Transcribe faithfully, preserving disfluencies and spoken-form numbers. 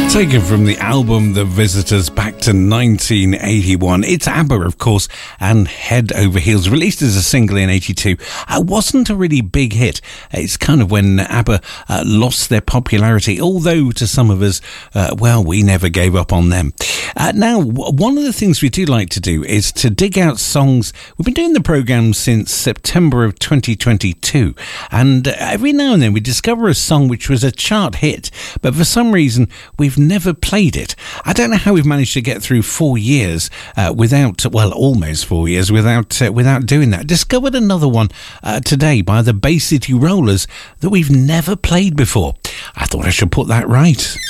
Taken from the album The Visitors back to nineteen eighty-one. It's ABBA, of course, and Head Over Heels, released as a single in eighty-two. It wasn't a really big hit. It's kind of when ABBA uh, lost their popularity, although to some of us, uh, well, we never gave up on them. Uh, now, w- one of the things we do like to do is to dig out songs. We've been doing the programme since September of twenty twenty-two, and uh, every now and then we discover a song which was a chart hit, but for some reason we've never played it. I don't know how we've managed to get through four years uh, without, well, almost four years without uh, without doing that. Discovered another one uh, today by the Bay City Rollers that we've never played before. I thought I should put that right.